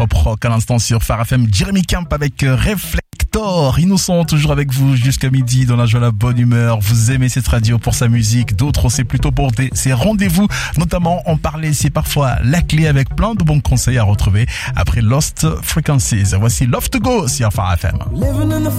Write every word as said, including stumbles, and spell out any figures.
pop rock à l'instant sur Phare F M. Jeremy Camp avec Reflector. Innocent, toujours avec vous jusqu'à midi dans la joie, la bonne humeur. Vous aimez cette radio pour sa musique, d'autres c'est plutôt pour des, ses rendez-vous. Notamment, en parler, c'est parfois la clé avec plein de bons conseils à retrouver après Lost Frequencies. Voici Love to Go sur Phare F M.